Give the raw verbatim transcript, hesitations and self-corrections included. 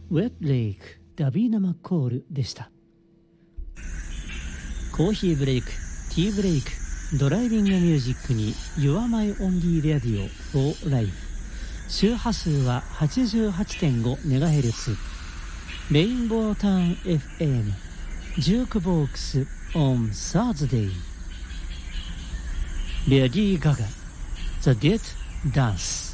ウェットレイクダビーナ・マッコールでした。コーヒーブレイク、ティーブレイク、ドライビングミュージックに You're My Only Radio for Life。 周波数は はちじゅうはちてんごメガヘルツ。 レインボータウン エフエム ジュークボックス on Thursday。 レディー・ガガ The Dead Dance。